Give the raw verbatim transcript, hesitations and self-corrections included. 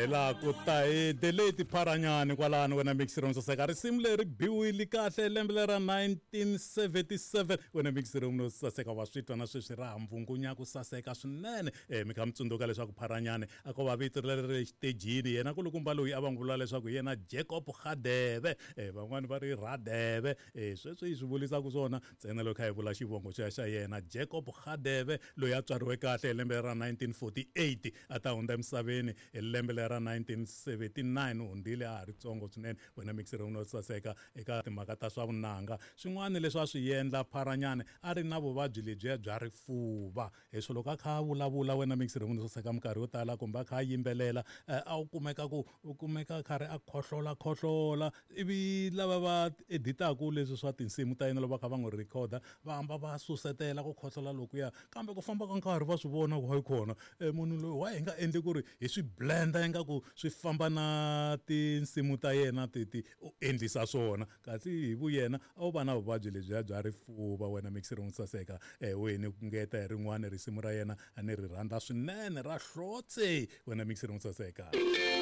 hela ku ta hi delete pharanyani kwalani wena mixer saseka risimu leri biwile kahle lembe ra nineteen seventy-seven wena mixer no saseka wa switwa na sweswi ra mvungunya ku saseka swinene eh mi kha mtsundzuka leswaku pharanyani a ko va vito leri stagini yena ku lukumba loyi a va ngula leswaku yena Jacob Radebe eh van'wani va ri Radebe eh sweswi swi vulisa ku swona ntsena lo kha hi vula xivongo xa xa yena Jacob Radebe loyi a tswariwe kahle lembe ra nineteen forty-eight ata hundza emisaveni lembe ra nineteen seventy-nine undile a ri tsongo swinene wena mixer uno saseka eka timhaka ta swa vunanga swin'wana leswi a swi endla pharanyani a ri na vuvabyi lebyi bya rifuva hi swilo ka kha vulavula wena mixer uno saseka minkarhi yo tala kumbe kha yimbelela a u kumeka ku u kumeka khari a khohlola khohlola ivi lava va editaku leswi swa tinsimu ta yena loko va kha va n'wi recorda va hamba va susetela ku khohlola lokuya kambe ku famba ka nkarhi va swi vona ku hayi khona munhu loyi wa hi nga endli ku ri hi swi blenda ingaku swi famba na tinsimu ta yena ti ti u endlisa swona kasi hi vu yena a wu va na vuvabyi lebyi bya rifuva wena mixer n'wi saseka eh wena ku ngeta hi rin'wana risimu ra yena a ni ri rhandza swinene ra hlotse wena mixer n'wi saseka.